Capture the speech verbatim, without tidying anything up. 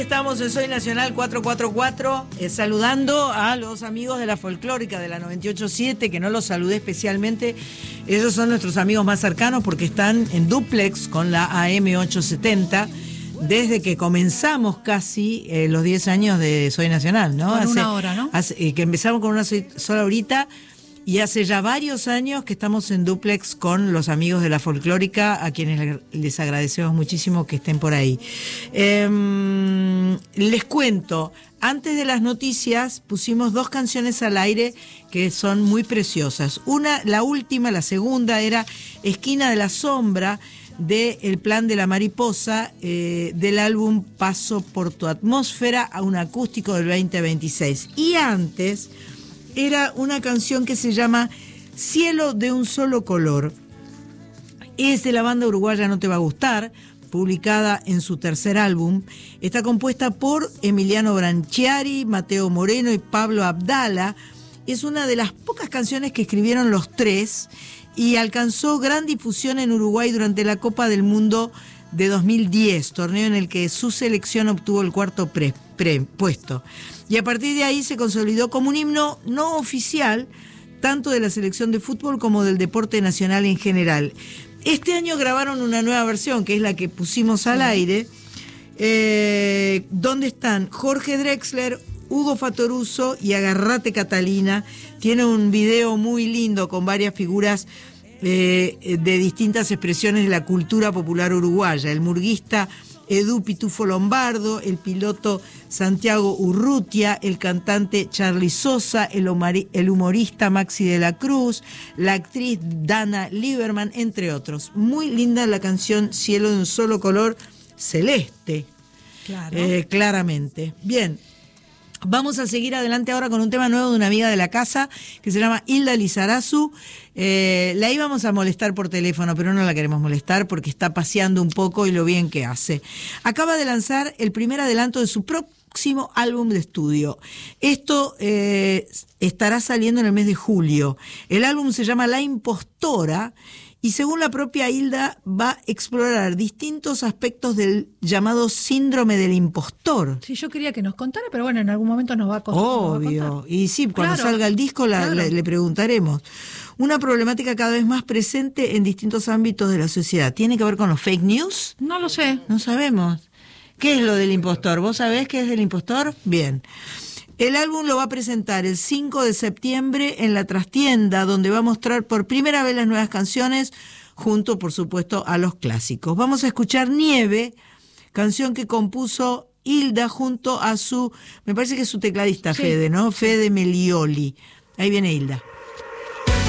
Estamos en Soy Nacional cuatrocientos cuarenta y cuatro, eh, saludando a los amigos de la folclórica de la noventa y ocho punto siete, que no los saludé especialmente. Ellos son nuestros amigos más cercanos porque están en dúplex con la A M ochocientos setenta desde que comenzamos casi eh, los diez años de Soy Nacional, ¿no? Con hace, una hora, ¿no? Hace, eh, que empezamos con una sola horita. Y hace ya varios años que estamos en dúplex con los amigos de la folclórica, a quienes les agradecemos muchísimo que estén por ahí. Eh, les cuento, antes de las noticias pusimos dos canciones al aire que son muy preciosas. Una, la última, la segunda, era Esquina de la Sombra, de El Plan de la Mariposa, eh, del álbum Paso por tu Atmósfera, a un acústico del veinte veintiséis. Y antes era una canción que se llama Cielo de un solo color. Es de la banda uruguaya No te va a gustar, publicada en su tercer álbum. Está compuesta por Emiliano Branchiari, Mateo Moreno y Pablo Abdala. Es una de las pocas canciones que escribieron los tres y alcanzó gran difusión en Uruguay durante la Copa del Mundo de dos mil diez, torneo en el que su selección obtuvo el cuarto pre, pre, puesto. Y a partir de ahí se consolidó como un himno no oficial, tanto de la selección de fútbol como del deporte nacional en general. Este año grabaron una nueva versión, que es la que pusimos al aire, eh, donde están Jorge Drexler, Hugo Fatoruso y Agarrate Catalina. Tiene un video muy lindo con varias figuras Eh, de distintas expresiones de la cultura popular uruguaya. El murguista Edu Pitufo Lombardo, el piloto Santiago Urrutia, el cantante Charly Sosa, el, omari, el humorista Maxi de la Cruz, la actriz Dana Lieberman, entre otros. Muy linda la canción Cielo de un solo color, celeste. Claro. Eh, claramente. Bien. Vamos a seguir adelante ahora con un tema nuevo de una amiga de la casa que se llama Hilda Lizarazu. Eh, la íbamos a molestar por teléfono, pero no la queremos molestar porque está paseando un poco y lo bien que hace. Acaba de lanzar el primer adelanto de su próximo álbum de estudio. Esto eh, estará saliendo en el mes de julio. El álbum se llama La Impostora. Y según la propia Hilda, va a explorar distintos aspectos del llamado síndrome del impostor. Sí, yo quería que nos contara, pero bueno, en algún momento nos va a, co- Obvio. nos va a contar. Y sí, cuando Claro, salga el disco la, claro. le, le preguntaremos. Una problemática cada vez más presente en distintos ámbitos de la sociedad. ¿Tiene que ver con los fake news? No lo sé. No sabemos. ¿Qué es lo del impostor? ¿Vos sabés qué es del impostor? Bien. El álbum lo va a presentar el cinco de septiembre en la Trastienda, donde va a mostrar por primera vez las nuevas canciones, junto, por supuesto, a los clásicos. Vamos a escuchar Nieve, canción que compuso Hilda junto a su, me parece que es su tecladista, sí, Fede, ¿no? Fede Melioli. Ahí viene Hilda.